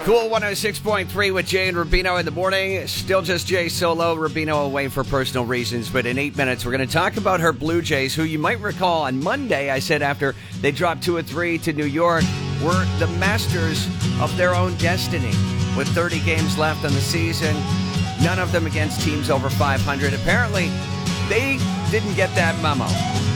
Cool 106.3 with Jay and Rubino in the morning. Still just Jay solo. Rubino away for personal reasons. But in 8 minutes, we're going to talk about her Blue Jays, who you might recall on Monday, I said after they dropped 2 of 3 to New York, were the masters of their own destiny. With 30 games left in the season, none of them against teams over 500. Apparently, they didn't get that memo.